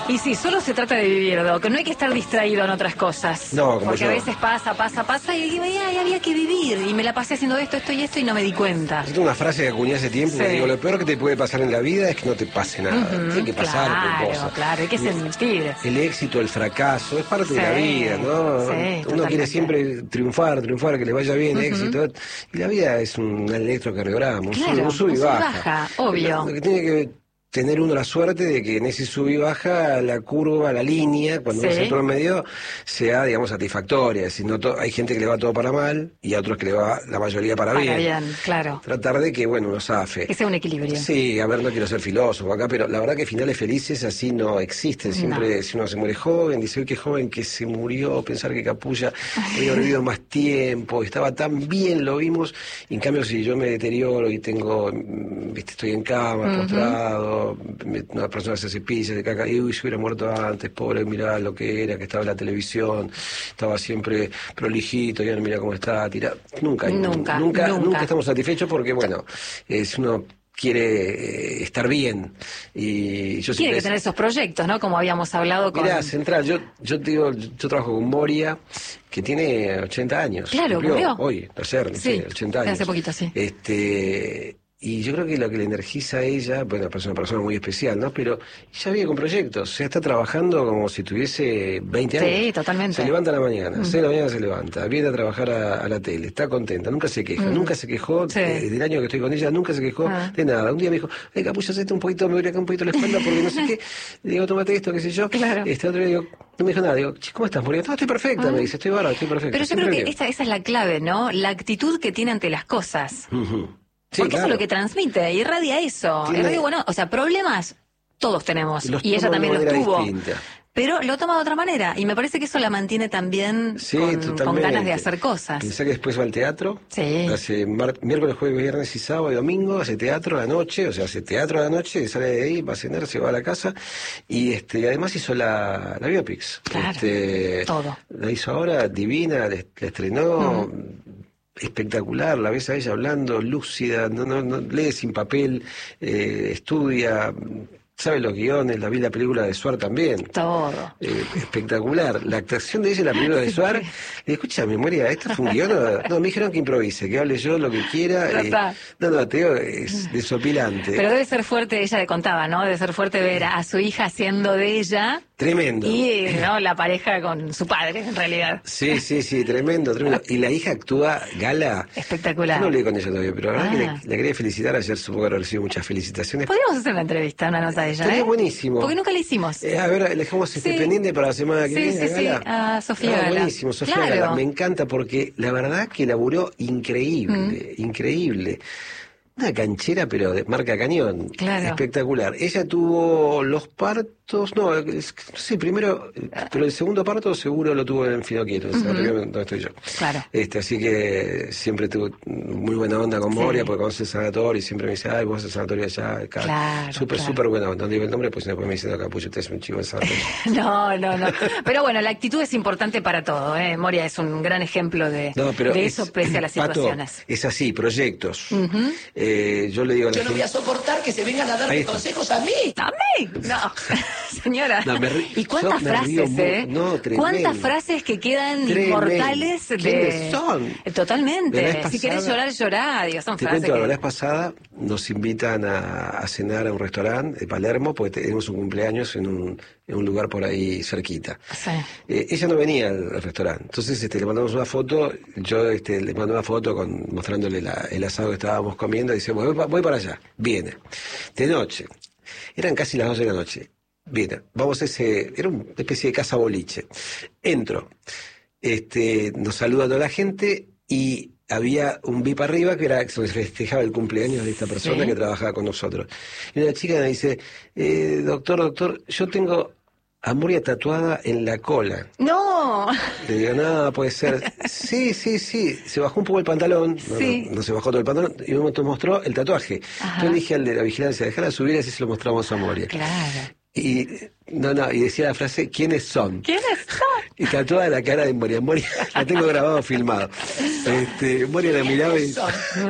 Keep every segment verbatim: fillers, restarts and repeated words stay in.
Y sí, solo se trata de vivir, Doc, no hay que estar distraído en otras cosas. No, como Porque yo. a veces pasa, pasa, pasa y digo, ay, había que vivir. Y me la pasé haciendo esto, esto y esto y no me di cuenta. Es una frase que acuñé hace tiempo, Sí. que digo, lo peor que te puede pasar en la vida es que no te pase nada. Ujú, Tiene que pasar claro, cosas. claro, hay que sentir. El éxito, el fracaso, es parte Sí, de la vida, ¿no? sí, Uno totalmente. quiere siempre triunfar, triunfar, que le vaya bien, Ujú. éxito. Y la vida es un electrocardiograma, un Claro, sub, un sub y un sub y baja. baja, obvio. Lo que tiene que tener uno la suerte de que en ese sub y baja la curva, la línea, cuando Sí. uno se promedio, sea, digamos, satisfactoria. Es decir, no to- hay gente que le va todo para mal y a otros que le va la mayoría para, Para bien. bien, claro. Tratar de que, bueno, uno zafe. Que sea un equilibrio. Sí, a ver, no quiero ser filósofo acá, pero la verdad que finales felices así no existen. Siempre, No. si uno se muere joven, dice, uy, qué joven que se murió, pensar que Capulla había vivido más tiempo, estaba tan bien, lo vimos. Y en cambio, si yo me deterioro y tengo, mm, viste, estoy en cama, Ujú. postrado, me- una persona se cepilla, se caca, y uy, si hubiera muerto antes, pobre, mirá lo que era, que estaba en la televisión, estaba siempre prolijito, y ahora mira cómo está, tirado. Nunca, Nunca, nunca, nunca. nunca estamos satisfechos porque, bueno, es uno quiere eh, estar bien y yo Tiene siempre que tener esos proyectos, ¿no? Como habíamos hablado con... Mirá, Central, yo, yo te digo, yo trabajo con Moria, que tiene ochenta años. Claro, cumplió cumplió. hoy, ayer, no Sí, sé, ochenta años. hace poquito, sí. Este, y yo creo que lo que le energiza a ella, bueno, es una persona muy especial, ¿no? Pero ella vive con proyectos, o sea, está trabajando como si tuviese veinte años. Sí, totalmente. Se levanta a la mañana, Mm. seis de la mañana se levanta, viene a trabajar a, a la tele, está contenta, nunca se queja, Mm. nunca se quejó, Sí. eh, del año que estoy con ella, nunca se quejó Ah. de nada. Un día me dijo, ay, Capulla, hacete un poquito, me duele acá un poquito la espalda porque no sé qué. Le digo, tómate esto, qué sé yo. Claro. Este otro día digo, no me dijo nada, digo, "Che, ¿cómo estás, Moria? No, estoy perfecta, Ah. me dice, estoy bárbaro, estoy perfecta. Pero yo Siempre creo que bien. esa, esa es la clave, ¿no? La actitud que tiene ante las cosas. Ujú. Sí, Porque eso claro. es lo que transmite, irradia eso. Tiene- Irradia, bueno, o sea, problemas todos tenemos. Los Y ella toma de también una los manera tuvo. distinta. Pero lo toma de otra manera. Y me parece que eso la mantiene también Sí, con, totalmente. con ganas de hacer cosas. Pensá que después va al teatro. Sí. Hace mar- miércoles, jueves, viernes y sábado y domingo, hace teatro a la noche, o sea, hace teatro a la noche, sale de ahí, va a cenar, se va a la casa. Y este además hizo la, la Biopix. Claro, Este, todo. La hizo ahora, divina, la, la estrenó. Espectacular, la ves a ella hablando, lúcida, no, no, no, lee sin papel, eh, estudia, sabe los guiones, la vi la película de Suar también. Todo. Eh, espectacular. La actuación de ella en la película de Suar. Le dije, escucha, memoria, ¿esto fue un guión? o-?" No, me dijeron que improvise, que hable yo lo que quiera. Ya eh, está. no, no, te digo, es desopilante. Pero debe ser fuerte, ella le contaba, ¿no? Debe ser fuerte ver a su hija haciendo de ella Tremendo. y, ¿no? La pareja con su padre, en realidad. Sí, sí, sí, tremendo, tremendo. Y la hija actúa gala. Espectacular. Yo no hablé con ella todavía, pero la verdad Ah. que le, le quería felicitar. Ayer supongo que recibió muchas felicitaciones. Podríamos hacer una entrevista, una nota de ella, Estaría ¿eh? buenísimo. Porque nunca la hicimos. Eh, a ver, le dejamos este Sí. pendiente para la semana que Sí, viene. sí, sí, Gala. a Sofía Ah, Gala. buenísimo, Sofía Claro. Gala. Me encanta porque la verdad que laburó increíble, Mm. increíble. Una canchera, pero de marca cañón. Claro. Espectacular. Ella tuvo los partos, no, es- no sé, primero, eh, pero el segundo parto seguro lo tuvo en Finoquieto, Ujú. donde estoy yo. Claro. Este, así que siempre tuve muy buena onda con Sí. Moria, porque conoce el sanatorio y siempre me dice, ay, vos el sanatorio allá, acá. Claro, Súper, claro. súper buena onda. No digo el nombre, pues después me dicen, no, Capullo, usted es un chico del sanatorio. No, no, no. Pero bueno, la actitud es importante para todo, ¿eh? Moria es un gran ejemplo de, No, pero de es- eso pese a las Pato, situaciones. es así, proyectos. Ujú. Eh, yo le digo a la Yo no voy gente, a soportar que se vengan a Ahí darme está. consejos a mí. ¿A mí? No, señora. No, me ri- ¿Y cuántas yo me río frases, mu- eh? no, tremendo. ¿Cuántas frases que quedan Tremendo. inmortales de... ¿Quiénes son? Eh, La Totalmente. vez Si pasada- querés llorar, llorá. Digo, son te frases cuento, que... la vez pasada nos invitan a, a cenar a un restaurante de Palermo, porque tenemos un cumpleaños en un, en un lugar por ahí cerquita. Sí. Eh, ella no venía al, al restaurante, entonces este, le mandamos una foto, yo este, le mando una foto con, mostrándole la- el asado que estábamos comiendo, y dice, voy, pa- voy para allá, viene. De noche, eran casi las doce de la noche, viene, vamos a ese, era una especie de casa boliche. Entro, este, nos saluda toda la gente y había un V I P arriba que era donde se festejaba el cumpleaños de esta persona Sí. que trabajaba con nosotros. Y una chica me dice, eh, doctor, doctor, yo tengo a Moria tatuada en la cola. No. Le digo, no, puede ser. Sí, sí, sí. Se bajó un poco el pantalón. No, Sí. no, no se bajó todo el pantalón. Y me mostró el tatuaje. Ajá. Yo le dije al de la vigilancia, dejala subir y así se lo mostramos a Moria. Claro. Y no, no, y decía la frase, ¿quiénes son? ¿Quiénes son? y tatuada la cara de Moria. Moria, la tengo grabado, filmado. Este, Moria la miraba y,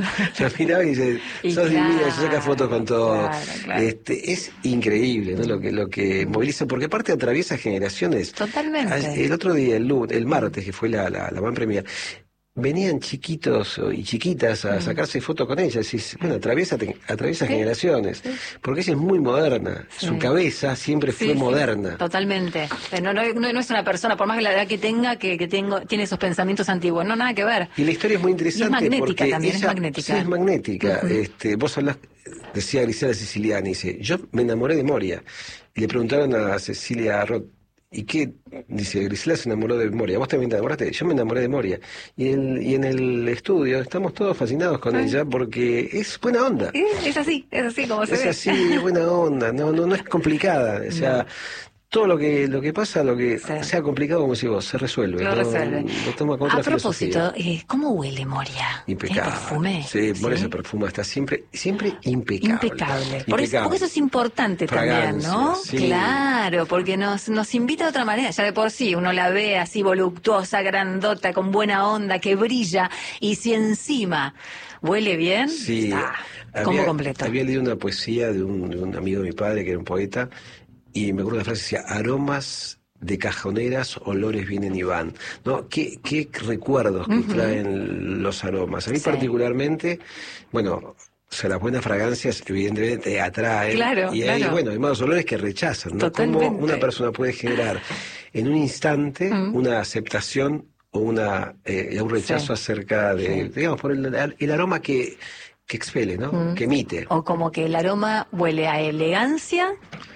la miraba y dice, Y sos claro, divina, se saca fotos con todo. claro, claro. Este, es increíble, ¿no? Lo que, lo que moviliza, porque aparte atraviesa generaciones. Totalmente. El otro día, el, lunes, el martes, que fue la, la, la Van Premier, venían chiquitos y chiquitas a sacarse fotos con ella. Decís, bueno, atraviesa, atraviesa Sí, generaciones. sí. Porque ella es muy moderna. Sí. Su cabeza siempre Sí, fue sí, moderna. totalmente. No, no, no, no es una persona, por más que la edad que tenga, que, que tengo, tiene esos pensamientos antiguos. No, nada que ver. Y la historia es muy interesante. Y es magnética porque también, es ella, magnética. Sí, es magnética. Ujú. este, vos hablás, decía Grisela Siciliani, dice, yo me enamoré de Moria. Y le preguntaron a Cecilia Roth, ¿y qué? Dice, Grisela se enamoró de Moria. ¿Vos también te enamoraste? Yo me enamoré de Moria. Y en, y en el estudio estamos todos fascinados con Ah. ella porque es buena onda. Es, es así, es así como se Es ve. así, es buena onda, no, no, no es complicada. O sea, todo lo que, lo que pasa, lo que Sí. sea complicado, como si vos, se resuelve. Lo no, resuelve. Lo toma con otra A propósito, filosofía. eh, ¿cómo huele Moria? Impecable. ¿Tiene perfume? Sí, Moria se perfuma, está siempre, siempre impecable. Impecable. Por eso, Impecable. porque eso es importante también, Fragancia, ¿no? sí. Claro, porque nos, nos invita de otra manera. Ya de por sí uno la ve así voluptuosa, grandota, con buena onda, que brilla. Y si encima huele bien, Sí, está había, como completo. había leído una poesía de un, de un amigo de mi padre, que era un poeta, y me acuerdo la frase, decía, aromas de cajoneras, olores vienen y van. ¿No? ¿Qué, qué recuerdos que Ujú. traen los aromas? A mí Sí. particularmente, bueno, o sea, las buenas fragancias evidentemente te atraen. Claro, y hay, claro. bueno, hay malos olores que rechazan, ¿no? Cómo Totalmente. una persona puede generar en un instante Mm. una aceptación o una eh, un rechazo Sí. acerca de, Sí. digamos, por el, el aroma que, que expele, ¿no? Mm. Que emite. O como que el aroma huele a elegancia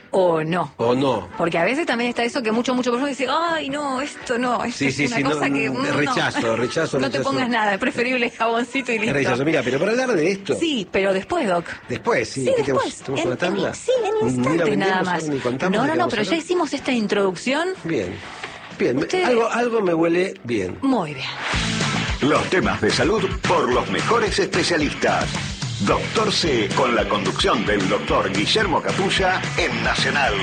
o no. O no. Porque a veces también está eso que mucho, mucho persona dice, ay, no, esto no, esto Sí, es sí, una sí, cosa no, que... mm, mm, no. rechazo, rechazo, No te rechazo. pongas nada, es preferible jaboncito y Es listo. rechazo. Mira, pero para hablar de esto, Sí, pero después, Doc. después, sí, Sí, ¿qué te después. hacemos En- una tanda? en- sí, en un Ni la instante vendemos nada ahora, más. ni contamos No, de no, qué no, vamos pero a ya hablar. hicimos esta introducción. Bien, bien, me- Usted- algo, algo me huele bien. Muy bien. Los temas de salud por los mejores especialistas. Doctor C, con la conducción del doctor Guillermo Capulla en Nacional.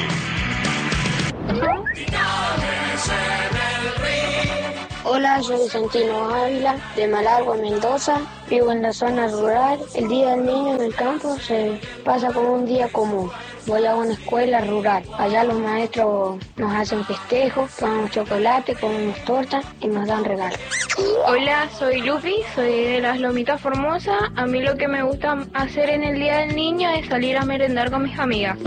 Hola, soy Vicentino Ávila, de Malargüe, Mendoza. Vivo en la zona rural. El Día del Niño en el campo se pasa como un día común. Voy a una escuela rural. Allá los maestros nos hacen festejos, tomamos chocolate, comemos torta y nos dan regalos. Hola, soy Lupi, soy de las Lomitas Formosas. A mí lo que me gusta hacer en el Día del Niño es salir a merendar con mis amigas.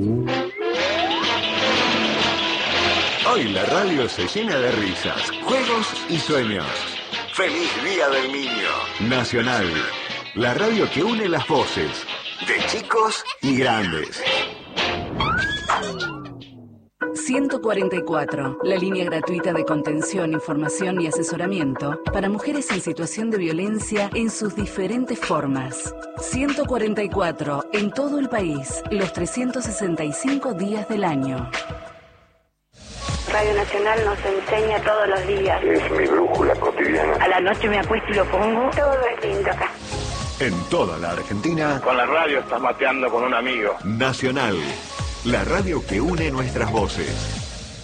Hoy la radio se llena de risas, juegos y sueños. ¡Feliz Día del Niño! Nacional, la radio que une las voces de chicos y grandes. ciento cuarenta y cuatro, la línea gratuita de contención, información y asesoramiento para mujeres en situación de violencia en sus diferentes formas. ciento cuarenta y cuatro, en todo el país, los trescientos sesenta y cinco días del año. Radio Nacional nos enseña todos los días. Es mi brújula cotidiana. A la noche me acuesto y lo pongo. Todo es lindo acá. En toda la Argentina, Con la radio estás mateando con un amigo. Nacional, la radio que une nuestras voces.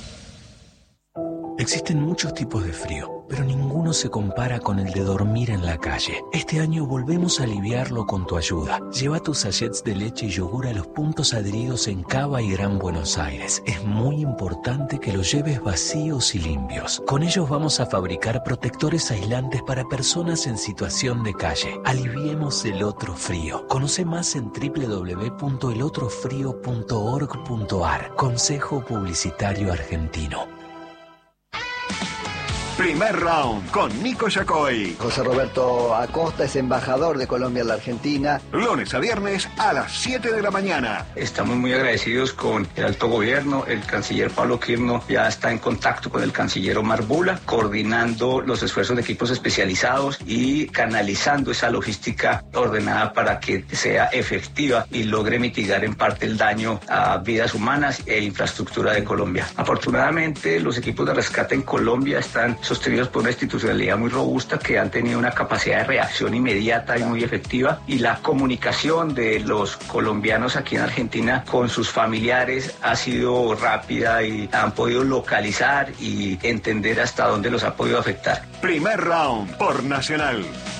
Existen muchos tipos de frío, pero ninguno se compara con el de dormir en la calle. Este año volvemos a aliviarlo con tu ayuda. Lleva tus sachets de leche y yogur a los puntos adheridos en Cava y Gran Buenos Aires. Es muy importante que los lleves vacíos y limpios. Con ellos vamos a fabricar protectores aislantes para personas en situación de calle. Aliviemos el otro frío. Conoce más en doble u doble u doble u punto el otro frío punto org punto a r. Consejo Publicitario Argentino. Primer round con Nico Yacoy. José Roberto Acosta es embajador de Colombia en la Argentina. Lunes a viernes a las siete de la mañana. Estamos muy agradecidos con el alto gobierno. El canciller Pablo Quirno ya está en contacto con el canciller Omar Bula, coordinando los esfuerzos de equipos especializados y canalizando esa logística ordenada para que sea efectiva y logre mitigar en parte el daño a vidas humanas e infraestructura de Colombia. Afortunadamente, los equipos de rescate en Colombia están sostenidos por una institucionalidad muy robusta que han tenido una capacidad de reacción inmediata y muy efectiva, y la comunicación de los colombianos aquí en Argentina con sus familiares ha sido rápida y han podido localizar y entender hasta dónde los ha podido afectar. Primer round por Nacional.